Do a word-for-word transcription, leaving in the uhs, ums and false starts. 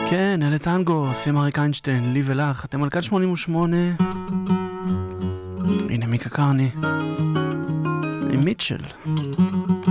כן, אלה טנגו, סים אריק איינשטיין, לי ולך, אתם על כאן שמונים ושמונה. הנה מיקה קרני עם מיטשל.